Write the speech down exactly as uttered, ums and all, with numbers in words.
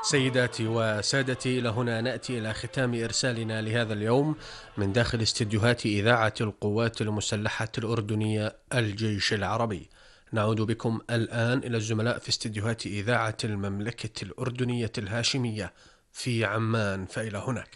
سيداتي وسادتي، إلى هنا نأتي إلى ختام إرسالنا لهذا اليوم من داخل استديوهات إذاعة القوات المسلحة الأردنية الجيش العربي. نعود بكم الآن إلى الزملاء في استديوهات إذاعة المملكة الأردنية الهاشمية في عمان، فإلى هناك.